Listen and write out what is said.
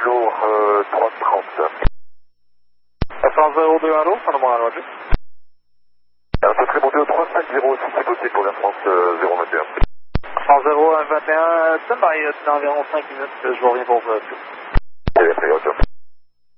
lourd 330. 102 allô, Panama Roger. Ça serait monté au 350 si c'est possible pour la France 021. 101 21, stand by dans environ 5 minutes, je vous reviens pour vous. Et après, ok.